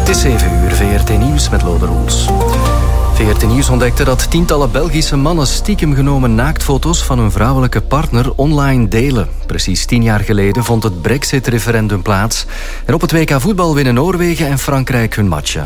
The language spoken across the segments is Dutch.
is 7 uur, VRT Nieuws met Lode Roels. VRT Nieuws ontdekte dat tientallen Belgische mannen stiekem genomen naaktfoto's van hun vrouwelijke partner online delen. Precies 10 jaar geleden vond het Brexit-referendum plaats. En op het WK voetbal winnen Noorwegen en Frankrijk hun matchen.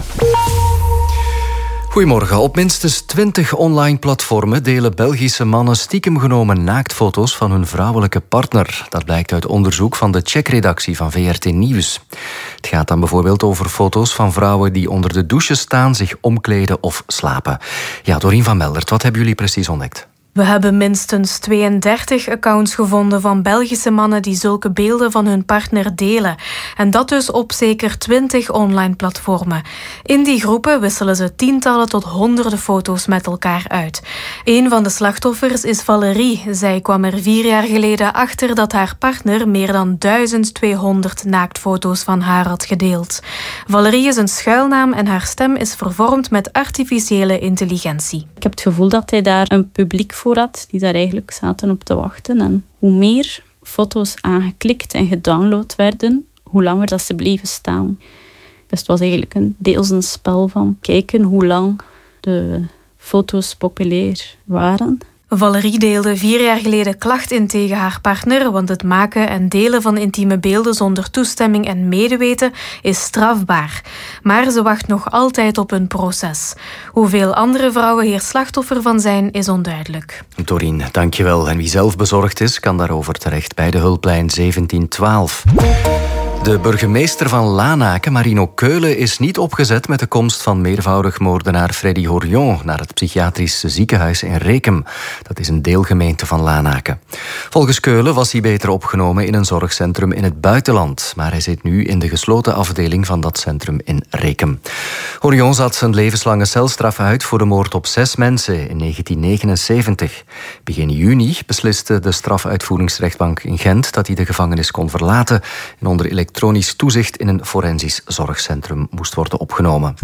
Goedemorgen. Op minstens 20 online platformen delen Belgische mannen stiekem genomen naaktfoto's van hun vrouwelijke partner. Dat blijkt uit onderzoek van de checkredactie van VRT Nieuws. Het gaat dan bijvoorbeeld over foto's van vrouwen die onder de douche staan, zich omkleden of slapen. Ja, Dorien van Meldert, wat hebben jullie precies ontdekt? We hebben minstens 32 accounts gevonden van Belgische mannen die zulke beelden van hun partner delen. En dat dus op zeker 20 online platformen. In die groepen wisselen ze tientallen tot honderden foto's met elkaar uit. Een van de slachtoffers is Valerie. Zij kwam er 4 jaar geleden achter dat haar partner meer dan 1200 naaktfoto's van haar had gedeeld. Valerie is een schuilnaam en haar stem is vervormd met artificiële intelligentie. Ik heb het gevoel dat hij daar een publiek voor had, die daar eigenlijk zaten op te wachten. En hoe meer foto's aangeklikt en gedownload werden, hoe langer dat ze bleven staan. Dus het was eigenlijk deels een spel van kijken hoe lang de foto's populair waren. Valerie deelde 4 jaar geleden klacht in tegen haar partner, want het maken en delen van intieme beelden zonder toestemming en medeweten is strafbaar. Maar ze wacht nog altijd op een proces. Hoeveel andere vrouwen hier slachtoffer van zijn, is onduidelijk. Dorien, dankjewel. En wie zelf bezorgd is, kan daarover terecht bij de hulplijn 1712. De burgemeester van Lanaken, Marino Keulen, is niet opgezet met de komst van meervoudig moordenaar Freddy Horion naar het psychiatrisch ziekenhuis in Rekem. Dat is een deelgemeente van Lanaken. Volgens Keulen was hij beter opgenomen in een zorgcentrum in het buitenland, maar hij zit nu in de gesloten afdeling van dat centrum in Rekem. Horion zat zijn levenslange celstraf uit voor de moord op 6 mensen in 1979. Begin juni besliste de strafuitvoeringsrechtbank in Gent dat hij de gevangenis kon verlaten en onder elektronisch toezicht in een forensisch zorgcentrum moest worden opgenomen.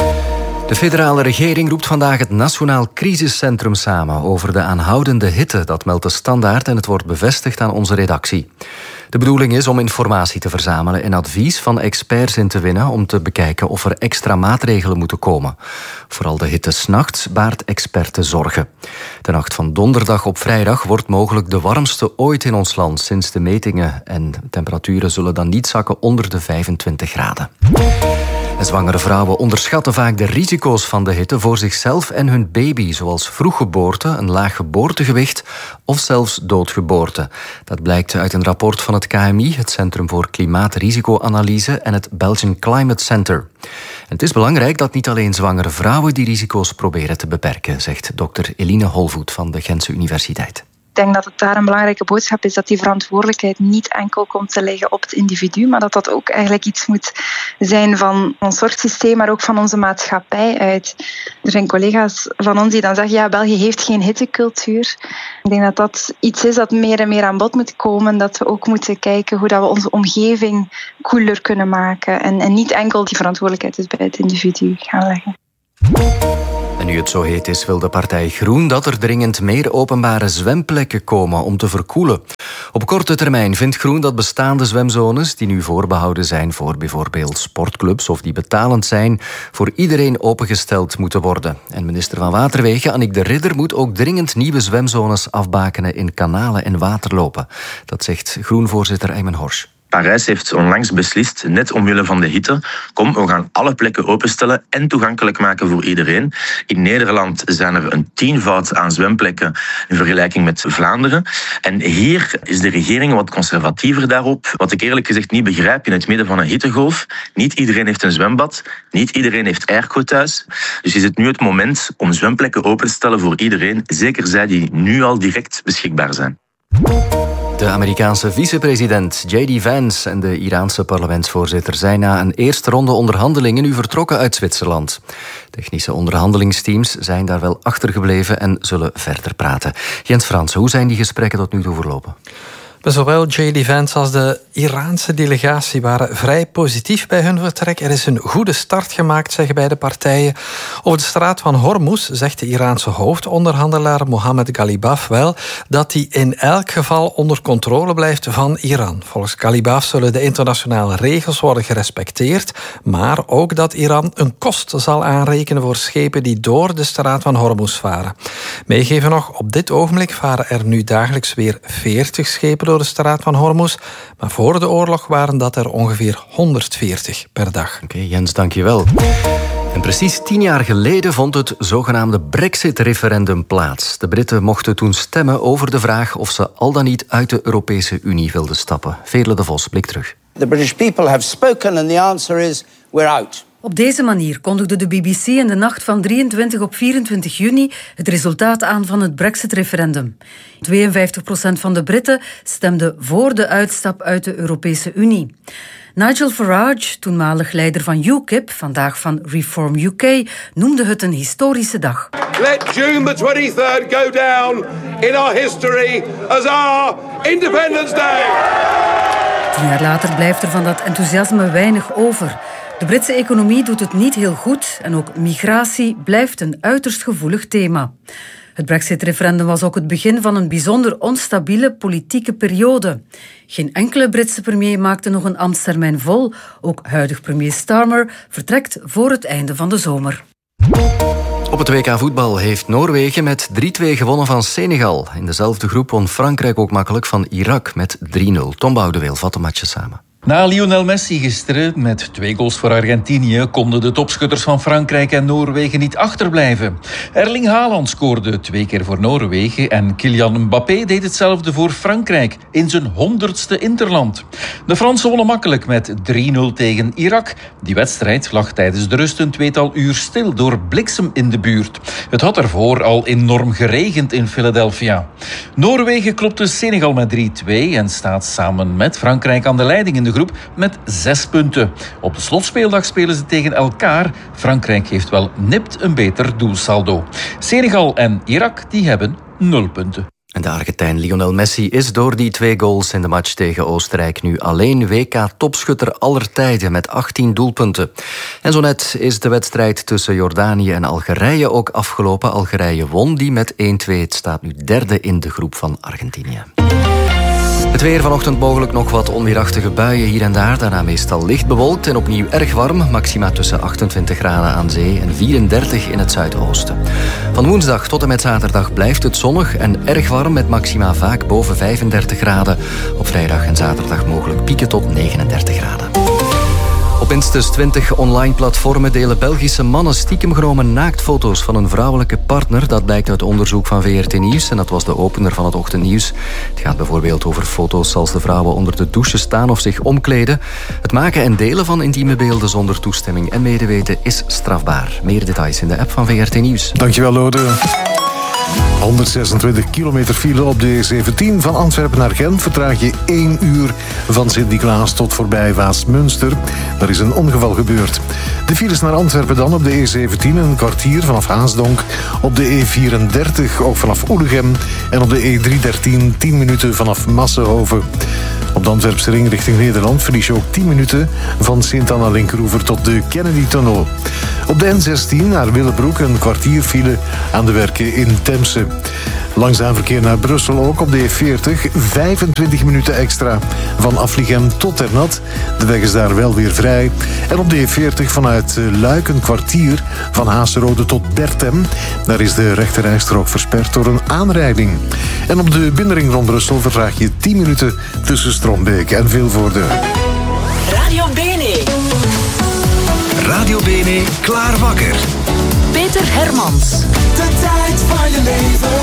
De federale regering roept vandaag het Nationaal Crisiscentrum samen over de aanhoudende hitte. Dat meldt de Standaard en het wordt bevestigd aan onze redactie. De bedoeling is om informatie te verzamelen en advies van experts in te winnen om te bekijken of er extra maatregelen moeten komen. Vooral de hitte 's nachts baart experten zorgen. De nacht van donderdag op vrijdag wordt mogelijk de warmste ooit in ons land sinds de metingen en temperaturen zullen dan niet zakken onder de 25 graden. En zwangere vrouwen onderschatten vaak de risico's van de hitte voor zichzelf en hun baby, zoals vroeggeboorte, een laag geboortegewicht of zelfs doodgeboorte. Dat blijkt uit een rapport van het KMI, het Centrum voor Klimaatrisicoanalyse, en het Belgian Climate Center. En het is belangrijk dat niet alleen zwangere vrouwen die risico's proberen te beperken, zegt dokter Eline Holvoet van de Gentse Universiteit. Ik denk dat het daar een belangrijke boodschap is dat die verantwoordelijkheid niet enkel komt te liggen op het individu, maar dat dat ook eigenlijk iets moet zijn van ons zorgsysteem, maar ook van onze maatschappij uit. Er zijn collega's van ons die dan zeggen, ja, België heeft geen hittecultuur. Ik denk dat dat iets is dat meer en meer aan bod moet komen, dat we ook moeten kijken hoe dat we onze omgeving koeler kunnen maken en niet enkel die verantwoordelijkheid dus bij het individu gaan leggen. En nu het zo heet is, wil de partij Groen dat er dringend meer openbare zwemplekken komen om te verkoelen. Op korte termijn vindt Groen dat bestaande zwemzones, die nu voorbehouden zijn voor bijvoorbeeld sportclubs of die betalend zijn, voor iedereen opengesteld moeten worden. En minister van Waterwegen, Annick de Ridder, moet ook dringend nieuwe zwemzones afbakenen in kanalen en waterlopen. Dat zegt Groen-voorzitter Aymen Horsch. Parijs heeft onlangs beslist, net omwille van de hitte, kom, we gaan alle plekken openstellen en toegankelijk maken voor iedereen. In Nederland zijn er een 10-voud aan zwemplekken in vergelijking met Vlaanderen. En hier is de regering wat conservatiever daarop. Wat ik eerlijk gezegd niet begrijp in het midden van een hittegolf. Niet iedereen heeft een zwembad, niet iedereen heeft airco thuis. Dus is het nu het moment om zwemplekken open te stellen voor iedereen, zeker zij die nu al direct beschikbaar zijn. De Amerikaanse vicepresident J.D. Vance en de Iraanse parlementsvoorzitter zijn na een eerste ronde onderhandelingen nu vertrokken uit Zwitserland. Technische onderhandelingsteams zijn daar wel achtergebleven en zullen verder praten. Jens Fransen, hoe zijn die gesprekken tot nu toe verlopen? Zowel J.D. Vance als de Iraanse delegatie waren vrij positief bij hun vertrek. Er is een goede start gemaakt, zeggen beide partijen. Over de straat van Hormuz zegt de Iraanse hoofdonderhandelaar Mohammed Ghalibaf wel dat die in elk geval onder controle blijft van Iran. Volgens Ghalibaf zullen de internationale regels worden gerespecteerd, maar ook dat Iran een kost zal aanrekenen voor schepen die door de straat van Hormuz varen. Meegeven nog, op dit ogenblik varen er nu dagelijks weer 40 schepen door de straat van Hormuz, maar voor de oorlog waren dat er ongeveer 140 per dag. Oké, Jens, dank je wel. En precies 10 jaar geleden vond het zogenaamde Brexit-referendum plaats. De Britten mochten toen stemmen over de vraag of ze al dan niet uit de Europese Unie wilden stappen. Veerle de Vos blikt terug. The British people have spoken and the answer is we're out. Op deze manier kondigde de BBC in de nacht van 23 op 24 juni het resultaat aan van het Brexit-referendum. 52% van de Britten stemde voor de uitstap uit de Europese Unie. Nigel Farage, toenmalig leider van UKIP, vandaag van Reform UK, noemde het een historische dag. Let June the 23rd go down in our history as our Independence Day. 10 jaar later blijft er van dat enthousiasme weinig over. De Britse economie doet het niet heel goed en ook migratie blijft een uiterst gevoelig thema. Het Brexit-referendum was ook het begin van een bijzonder onstabiele politieke periode. Geen enkele Britse premier maakte nog een ambtstermijn vol. Ook huidig premier Starmer vertrekt voor het einde van de zomer. Op het WK voetbal heeft Noorwegen met 3-2 gewonnen van Senegal. In dezelfde groep won Frankrijk ook makkelijk van Irak met 3-0. Tom Boudeweel vat de matchen samen. Na Lionel Messi gisteren met 2 goals voor Argentinië konden de topschutters van Frankrijk en Noorwegen niet achterblijven. Erling Haaland scoorde 2 keer voor Noorwegen en Kylian Mbappé deed hetzelfde voor Frankrijk in zijn 100ste interland. De Fransen wonnen makkelijk met 3-0 tegen Irak. Die wedstrijd lag tijdens de rust een 2-tal uur stil door bliksem in de buurt. Het had ervoor al enorm geregend in Philadelphia. Noorwegen klopte Senegal met 3-2 en staat samen met Frankrijk aan de leiding in de groep met 6 punten. Op de slotspeeldag spelen ze tegen elkaar. Frankrijk heeft wel nipt een beter doelsaldo. Senegal en Irak die hebben 0 punten. En de Argentijn Lionel Messi is door die 2 goals in de match tegen Oostenrijk nu alleen WK-topschutter aller tijden met 18 doelpunten. En zo net is de wedstrijd tussen Jordanië en Algerije ook afgelopen. Algerije won die met 1-2. Het staat nu derde in de groep van Argentinië. Het weer vanochtend mogelijk nog wat onweerachtige buien hier en daar. Daarna meestal licht bewolkt en opnieuw erg warm. Maxima tussen 28 graden aan zee en 34 in het zuidoosten. Van woensdag tot en met zaterdag blijft het zonnig en erg warm met maxima vaak boven 35 graden. Op vrijdag en zaterdag mogelijk pieken tot 39 graden. Op minstens 20 online platformen delen Belgische mannen stiekem genomen naaktfoto's van een vrouwelijke partner. Dat blijkt uit onderzoek van VRT Nieuws en dat was de opener van het ochtendnieuws. Het gaat bijvoorbeeld over foto's als de vrouwen onder de douche staan of zich omkleden. Het maken en delen van intieme beelden zonder toestemming en medeweten is strafbaar. Meer details in de app van VRT Nieuws. Dankjewel, Lode. 126 kilometer file op de E17 van Antwerpen naar Gent. Vertraag je 1 uur van Sint-Niklaas tot voorbij Waasmünster. Daar is een ongeval gebeurd. De files naar Antwerpen dan op de E17 een kwartier vanaf Haasdonk. Op de E34 ook vanaf Oelegem. En op de E313 10 minuten vanaf Massenhoven. Op de Antwerpse ring richting Nederland verlies je ook 10 minuten van Sint-Anna-Linkeroever tot de Kennedy-tunnel. Op de N16 naar Willebroek een kwartier file aan de werken in Temse. Langzaam verkeer naar Brussel ook op de E40. 25 minuten extra van Afligem tot Ternat. De weg is daar wel weer vrij. En op de E40 vanuit Luik een kwartier van Haserode tot Bertem. Daar is de rechterrijstrook versperd door een aanrijding. En op de binnenring rond Brussel vertraag je 10 minuten tussen Strombeek en Vilvoorde. Radio Bene. Radio Bene, klaar wakker. Peter Hermans. De tijd van je leven.